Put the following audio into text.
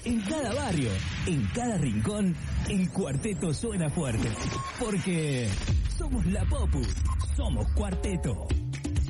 En cada barrio, en cada rincón, el cuarteto suena fuerte. Porque somos la Popu, somos Cuarteto.